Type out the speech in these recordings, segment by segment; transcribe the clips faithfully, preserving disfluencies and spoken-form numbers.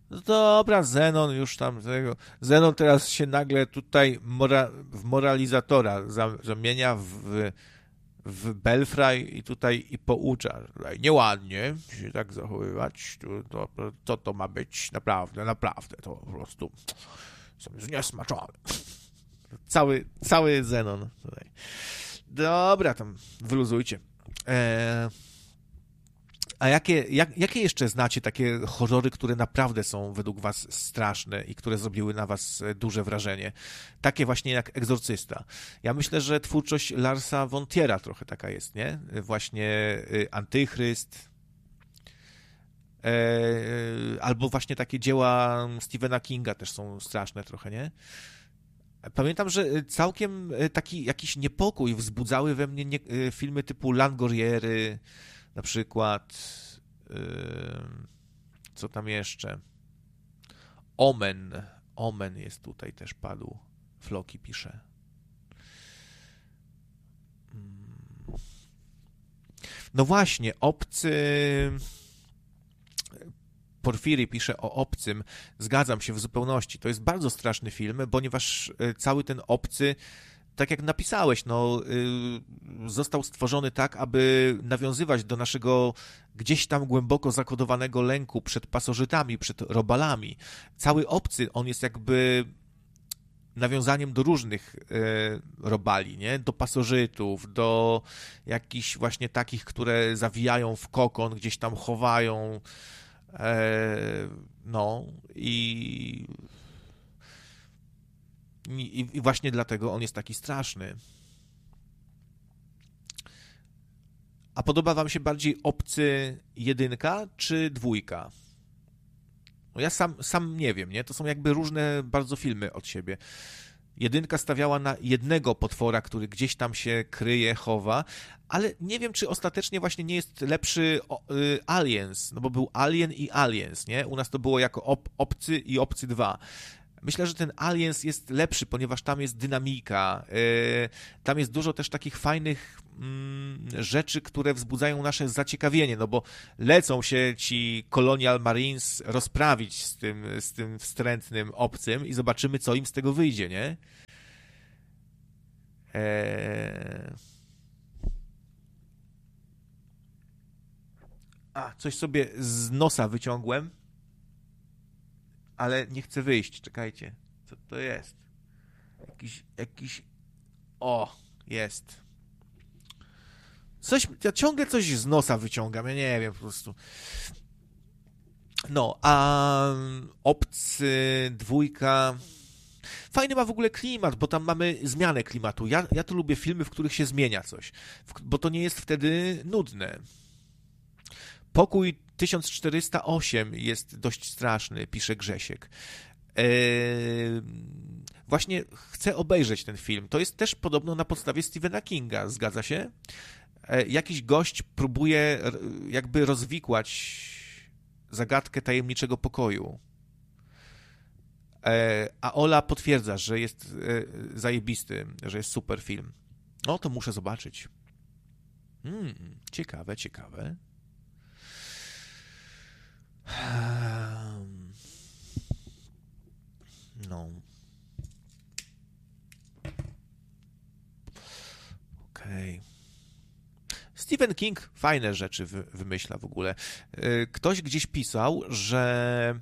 No dobra, Zenon już tam tego. Zenon teraz się nagle tutaj mora, w moralizatora za- zamienia w, w Belfry i tutaj i poucza. Tutaj nieładnie się tak zachowywać. To, to, to, to ma być naprawdę, naprawdę. To po prostu są zniesmaczone. Cały, cały Zenon tutaj. Dobra, tam wyluzujcie. Eee, a jakie, jak, jakie jeszcze znacie takie horrory, które naprawdę są według was straszne i które zrobiły na was duże wrażenie? Takie właśnie jak Egzorcysta. Ja myślę, że twórczość Larsa von Triera trochę taka jest, nie? Właśnie Antychryst, eee, albo właśnie takie dzieła Stephena Kinga też są straszne trochę, nie? Pamiętam, że całkiem taki jakiś niepokój wzbudzały we mnie nie, filmy typu Langoriery, na przykład, yy, co tam jeszcze? Omen. Omen jest tutaj też padł. Floki pisze. No właśnie, Obcy... Porfiry pisze o Obcym. Zgadzam się w zupełności. To jest bardzo straszny film, ponieważ cały ten Obcy, tak jak napisałeś, no, y, został stworzony tak, aby nawiązywać do naszego gdzieś tam głęboko zakodowanego lęku przed pasożytami, przed robalami. Cały Obcy, on jest jakby nawiązaniem do różnych y, robali, nie? Do pasożytów, do jakichś właśnie takich, które zawijają w kokon, gdzieś tam chowają. E, no i, i i właśnie dlatego on jest taki straszny. A podoba wam się bardziej Obcy jedynka czy dwójka? No ja sam, sam nie wiem, nie? To są jakby różne bardzo filmy od siebie. Jedynka stawiała na jednego potwora, który gdzieś tam się kryje, chowa, ale nie wiem, czy ostatecznie właśnie nie jest lepszy y, Aliens, no bo był Alien i Aliens, nie? U nas to było jako ob, Obcy i Obcy dwa. Myślę, że ten Aliens jest lepszy, ponieważ tam jest dynamika, yy, tam jest dużo też takich fajnych mm, rzeczy, które wzbudzają nasze zaciekawienie, no bo lecą się ci Colonial Marines rozprawić z tym, z tym wstrętnym obcym i zobaczymy, co im z tego wyjdzie, nie? Eee... A, coś sobie z nosa wyciągłem, ale nie chcę wyjść, czekajcie. Co to jest? Jakiś, jakiś... O, jest. Coś, ja ciągle coś z nosa wyciągam, ja nie wiem po prostu. No, a Obcy, dwójka... Fajny ma w ogóle klimat, bo tam mamy zmianę klimatu. Ja, ja tu lubię filmy, w których się zmienia coś, bo to nie jest wtedy nudne. Pokój tysiąc czterysta osiem jest dość straszny, pisze Grzesiek. Eee, właśnie chcę obejrzeć ten film. To jest też podobno na podstawie Stephena Kinga, zgadza się? Eee, jakiś gość próbuje jakby rozwikłać zagadkę tajemniczego pokoju. Eee, a Ola potwierdza, że jest e, zajebisty, że jest super film. No to muszę zobaczyć. Hmm, ciekawe, ciekawe. No. Okej. Okay. Stephen King fajne rzeczy wy, wymyśla w ogóle. Ktoś gdzieś pisał, że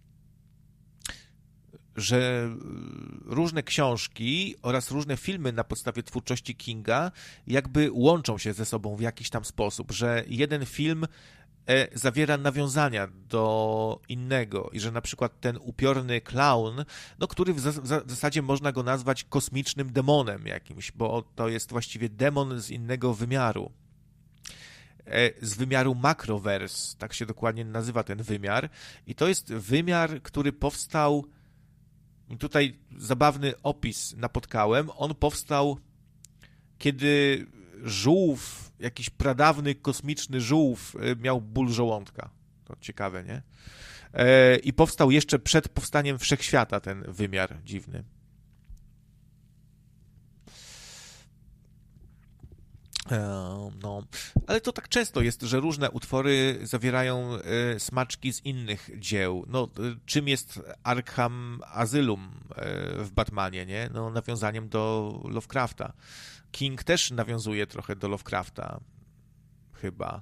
że różne książki oraz różne filmy na podstawie twórczości Kinga jakby łączą się ze sobą w jakiś tam sposób, że jeden film zawiera nawiązania do innego i że na przykład ten upiorny klaun, no który w, za- w zasadzie można go nazwać kosmicznym demonem jakimś, bo to jest właściwie demon z innego wymiaru. Z wymiaru Macroverse, tak się dokładnie nazywa ten wymiar. I to jest wymiar, który powstał, i tutaj zabawny opis napotkałem, on powstał, kiedy żółw, jakiś pradawny kosmiczny żółw miał ból żołądka. To ciekawe, nie? I powstał jeszcze przed powstaniem Wszechświata ten wymiar dziwny. No, ale to tak często jest, że różne utwory zawierają smaczki z innych dzieł. No, czym jest Arkham Asylum w Batmanie, nie? No, nawiązaniem do Lovecrafta. King też nawiązuje trochę do Lovecrafta. Chyba.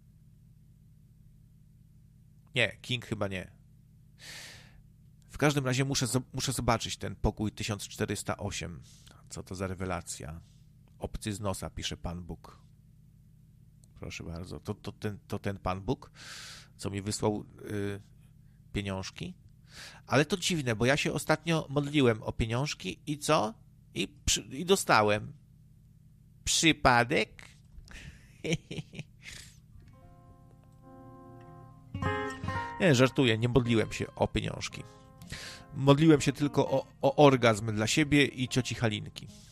Nie, King chyba nie. W każdym razie muszę, muszę zobaczyć ten Pokój tysiąc czterysta osiem. Co to za rewelacja. Obcy z nosa, pisze Pan Bóg. Proszę bardzo. To, to, ten, to ten Pan Bóg, co mi wysłał y, pieniążki. Ale to dziwne, bo ja się ostatnio modliłem o pieniążki i co? I, przy, i dostałem. Przypadek? Nie, żartuję, nie modliłem się o pieniążki. Modliłem się tylko o, o orgazm dla siebie i cioci Halinki.